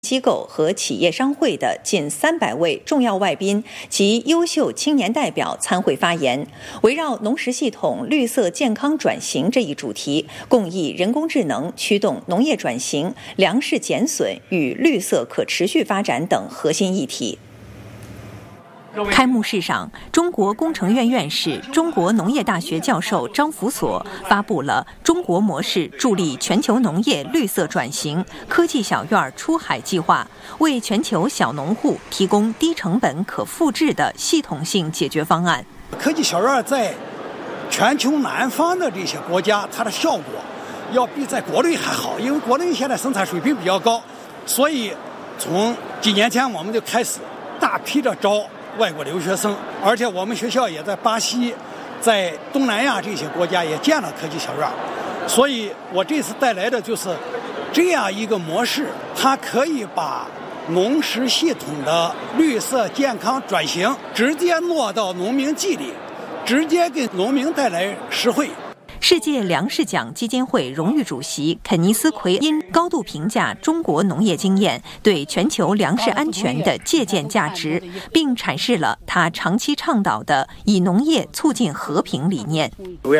机构和企业商会的近300位重要外宾及优秀青年代表参会发言，围绕农食系统绿色健康转型这一主题，共议人工智能驱动农业转型、粮食减损与绿色可持续发展等核心议题。开幕式上，中国工程院院士、中国农业大学教授张福所发布了《中国模式助力全球农业绿色转型科技小院出海计划》，为全球小农户提供低成本可复制的系统性解决方案。 科技小院在全球南方的这些国家，它的效果要比在国内还好，因为国内现在生产水平比较高，所以从几年前我们就开始大批的招外国留学生，而且我们学校也在巴西、在东南亚这些国家也建了科技小院，所以我这次带来的就是这样一个模式，它可以把农食系统的绿色健康转型直接落到农民基地，直接给农民带来实惠。 世界粮食奖基金会荣誉主席肯尼斯·奎因高度评价中国农业经验对全球粮食安全的借鉴价值，并阐释了他长期倡导的以农业促进和平理念。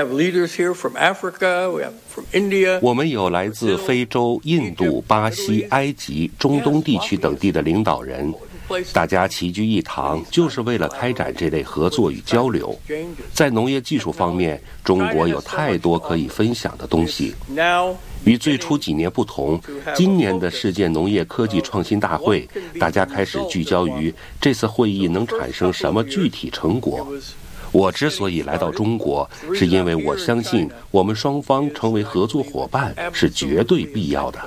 我们有来自非洲、印度、巴西、埃及、中东地区等地的领导人，大家齐聚一堂，就是为了开展这类合作与交流。在农业技术方面，中国有太多可以分享的东西。与最初几年不同，今年的世界农业科技创新大会，大家开始聚焦于这次会议能产生什么具体成果。我之所以来到中国，是因为我相信我们双方成为合作伙伴是绝对必要的。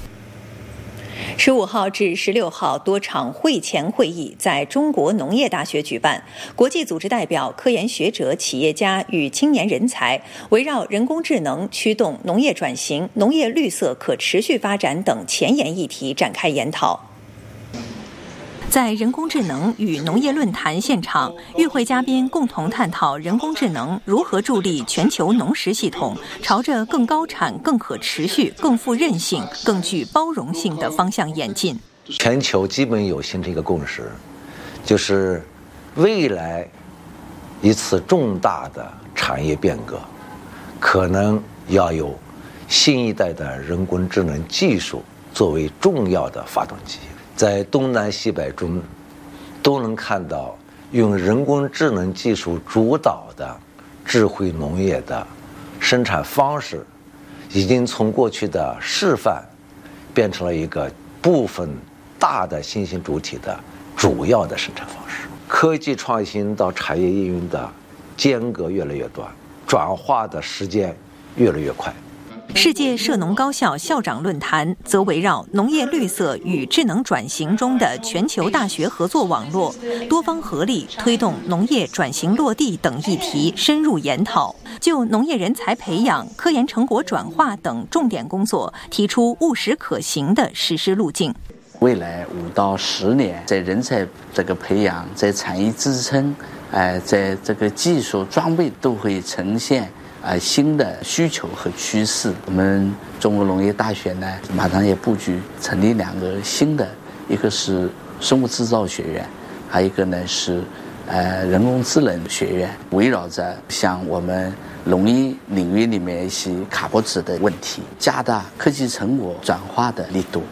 15号至16号多场会前会议在中国农业大学举办，国际组织代表、科研学者、企业家与青年人才围绕人工智能驱动农业转型、农业绿色可持续发展等前沿议题展开研讨。在人工智能与农业论坛现场，与会嘉宾共同探讨人工智能如何助力全球农食系统朝着更高产、更可持续、更富韧性、更具包容性的方向演进。 全球基本有形成一个共识，就是未来一次重大的产业变革，可能要有新一代的人工智能技术作为重要的发动机。在东南西北中都能看到用人工智能技术主导的智慧农业的生产方式，已经从过去的示范变成了一个部分大的新兴主体的主要的生产方式。科技创新到产业应用的间隔越来越短，转化的时间越来越快。 世界涉农高校校长论坛则围绕农业绿色与智能转型中的全球大学合作网络、多方合力推动农业转型落地等议题深入研讨，就农业人才培养、科研成果转化等重点工作提出务实可行的实施路径。 未来5到10年，在人才这个培养、在产业支撑、在这个技术装备都会呈现新的需求和趋势。我们中国农业大学呢，马上也布局成立2个新的，一个是生物制造学院，还有一个呢是人工智能学院，围绕着像我们农业领域里面一些卡脖子的问题，加大科技成果转化的力度。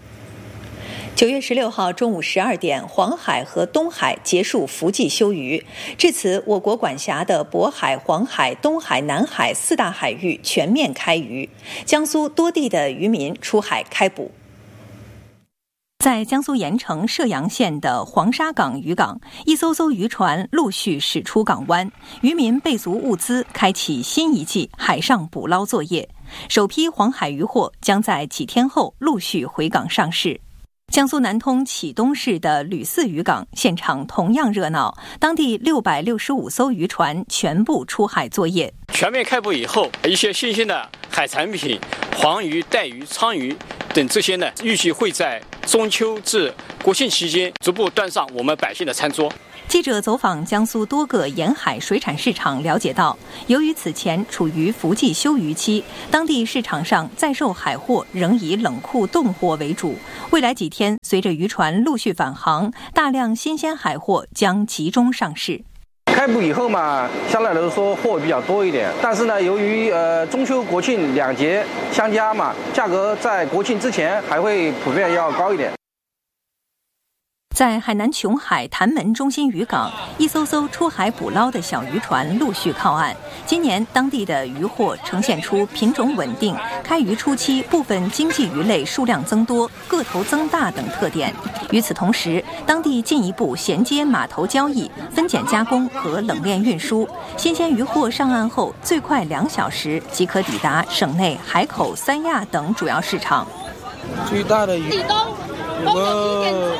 9月16号中午12点，黄海和东海结束伏季休渔，至此我国管辖的渤海、黄海、东海、南海4大海域全面开渔，江苏多地的渔民出海开捕。在江苏盐城射阳县的黄沙港渔港，一艘艘渔船陆续驶出港湾，渔民备足物资，开启新一季海上捕捞作业。首批黄海渔获将在几天后陆续回港上市。江苏南通启东市的吕四渔港现场同样热闹，当地665艘渔船全部出海作业。 全面开捕以后，一些新兴的海产品、黄鱼、带鱼、鲳鱼等这些呢，预计会在中秋至国庆期间逐步端上我们百姓的餐桌。 记者走访江苏多个沿海水产市场，了解到，由于此前处于伏季休渔期，当地市场上在售海货仍以冷库冻货为主。未来几天，随着渔船陆续返航，大量新鲜海货将集中上市。 开埠以后嘛，相对来说货比较多一点，但是呢，由于中秋国庆两节相加嘛，价格在国庆之前还会普遍要高一点。 在海南琼海潭门中心渔港，一艘艘出海捕捞的小渔船陆续靠岸。今年当地的渔获呈现出品种稳定、开渔初期部分经济鱼类数量增多、个头增大等特点。与此同时，当地进一步衔接码头交易、分拣加工和冷链运输。新鲜渔获上岸后，最快2小时即可抵达省内海口、三亚等主要市场。 最大的鱼有个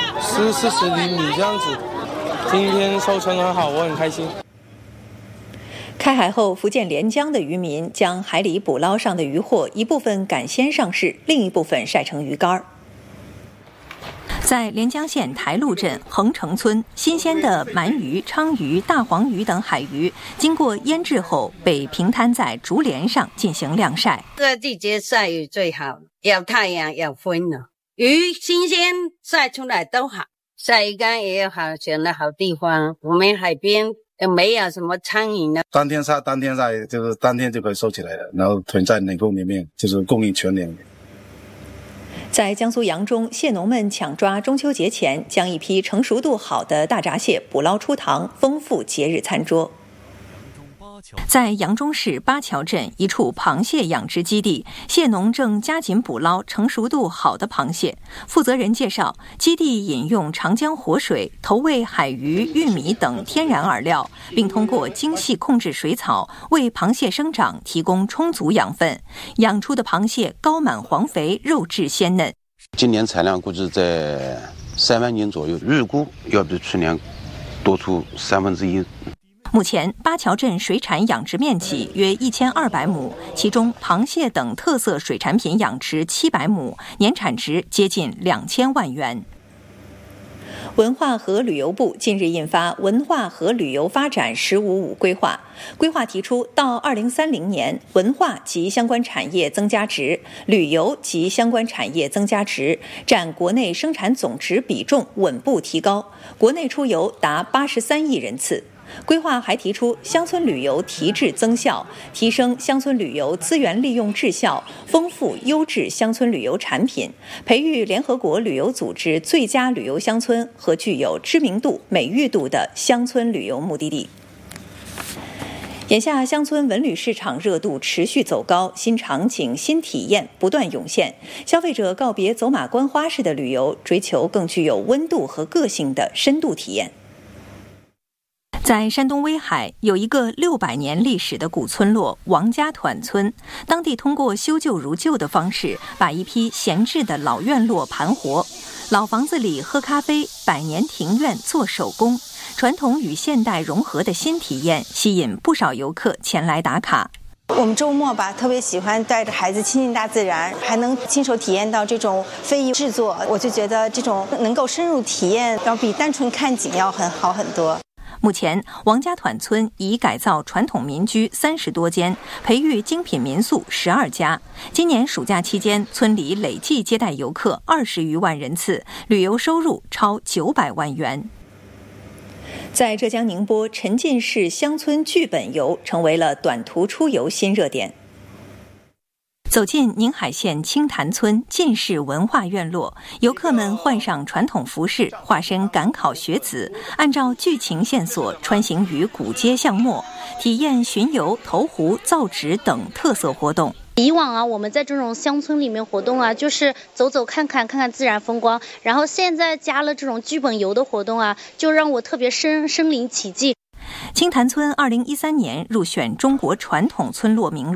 40厘米这样子，今天收成很好，我很开心。 开海后，福建连江的渔民将海里捕捞上的渔获一部分赶鲜上市，另一部分晒成鱼干。在连江县台路镇横城村，新鲜的鳗鱼、鲳鱼、大黄鱼等海鱼，经过腌制后被平摊在竹帘上进行晾晒。 这个季节晒鱼最好，要太阳要风了。鱼新鲜晒出来都好，晒鱼干也有好选的好地方。我们海边没有什么苍蝇了， 当天晒就是当天就可以收起来了，然后囤在冷库里面，就是供应全年。 在江苏扬中，蟹农们抢抓中秋节前，将一批成熟度好的大闸蟹捕捞出塘，丰富节日餐桌。在扬中市八桥镇一处螃蟹养殖基地，蟹农正加紧捕捞成熟度好的螃蟹。负责人介绍，基地饮用长江活水、投喂海鱼、玉米等天然饵料，并通过精细控制水草为螃蟹生长提供充足养分，养出的螃蟹高满黄肥，肉质鲜嫩。 今年产量估计在3万斤左右，预估要比去年多出1/3。 目前，八桥镇水产养殖面积约1200亩，其中螃蟹等特色水产品养殖700亩，年产值接近2000万元。文化和旅游部近日印发《文化和旅游发展“15+5”规划》，规划提出，到2030年，文化及相关产业增加值、旅游及相关产业增加值占国内生产总值比重稳步提高，国内出游达83亿人次。规划还提出乡村旅游提质增效，提升乡村旅游资源利用质效，丰富优质乡村旅游产品，培育联合国旅游组织最佳旅游乡村和具有知名度、美誉度的乡村旅游目的地。眼下乡村文旅市场热度持续走高，新场景、新体验不断涌现，消费者告别走马观花式的旅游，追求更具有温度和个性的深度体验。在山东威海有一个600年历史的古村落王家团村，当地通过修旧如旧的方式，把一批闲置的老院落盘活。老房子里喝咖啡，100年庭院做手工，传统与现代融合的新体验，吸引不少游客前来打卡。 我们周末吧，特别喜欢带着孩子亲近大自然，还能亲手体验到这种非遗制作，我就觉得这种能够深入体验，要比单纯看景要好很多。 目前，王家团村已改造传统民居30多间，培育精品民宿12家。今年暑假期间，村里累计接待游客20余万人次，旅游收入超900万元。在浙江宁波，沉浸式乡村剧本游成为了短途出游新热点。走进宁海县清潭村晋式文化院落，游客们换上传统服饰，化身赶考学子，按照剧情线索穿行于古街巷陌，体验巡游、投壶、造纸等特色活动。 以往啊，我们在这种乡村里面活动啊，就是走走看看自然风光，然后现在加了这种剧本游的活动啊，就让我特别身临其境。 清潭村2013年入选中国传统村落名录，今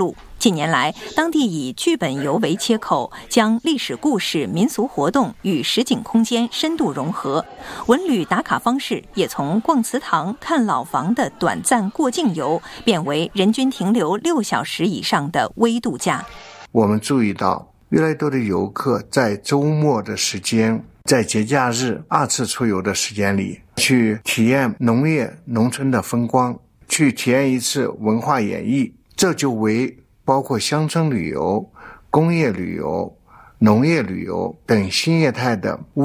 近年来，当地以剧本游为切口，将历史故事、民俗活动与实景空间深度融合。文旅打卡方式也从逛祠堂、看老房的短暂过境游，变为人均停留6小时以上的微度假。 我们注意到，越来越多的游客在周末的时间，在节假日2次出游的时间里，去体验农业农村的风光，去体验一次文化演绎。这就为包括乡村旅游、工业旅游、农业旅游等新业态的